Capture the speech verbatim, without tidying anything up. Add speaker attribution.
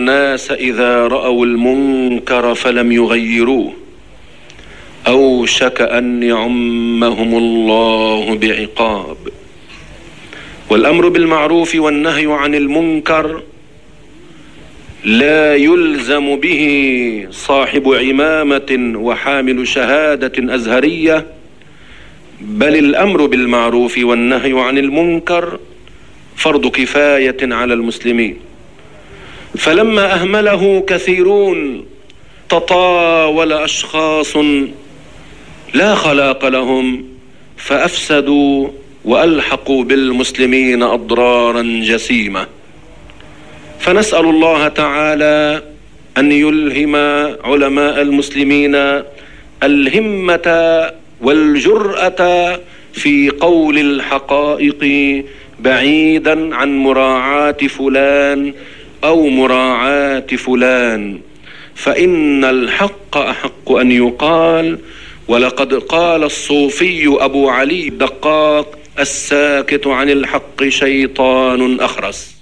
Speaker 1: الناس إذا رأوا المنكر فلم يغيروه أوشك أن يعمهم الله بعقاب. والأمر بالمعروف والنهي عن المنكر لا يلزم به صاحب عمامة وحامل شهادة أزهرية، بل الأمر بالمعروف والنهي عن المنكر فرض كفاية على المسلمين. فلما أهمله كثيرون تطاول أشخاص لا خلاق لهم فأفسدوا وألحقوا بالمسلمين أضرارا جسيمة. فنسأل الله تعالى أن يلهم علماء المسلمين الهمة والجرأة في قول الحقائق بعيدا عن مراعاة فلان أو مراعاة فلان، فإن الحق أحق أن يقال. ولقد قال الصوفي أبو علي الدقاق: الساكت عن الحق شيطان أخرس.